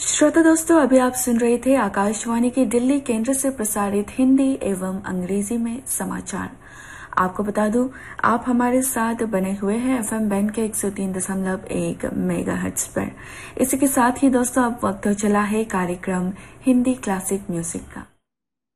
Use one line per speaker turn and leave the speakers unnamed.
श्रोता दोस्तों, अभी आप सुन रहे थे आकाशवाणी के दिल्ली केंद्र से प्रसारित हिंदी एवं अंग्रेजी में समाचार। आपको बता दूं, आप हमारे साथ बने हुए हैं एफएम बैंड के 103.1 मेगाहर्ट्ज पर। इसी के साथ ही दोस्तों अब वक्त हो चला है कार्यक्रम हिंदी क्लासिक म्यूजिक का।